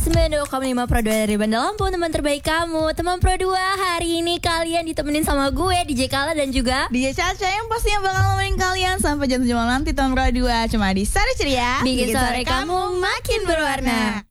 92,5 Pro 2 dari Bandar Lampung, teman terbaik kamu. Teman Pro 2, hari ini kalian ditemenin sama gue, DJ Kala dan juga DJ Caca yang pastinya bakal nemenin kalian sampai jam 7 malam nanti teman Pro 2. Cuma di Sari Ceria, bikin sore kamu makin berwarna.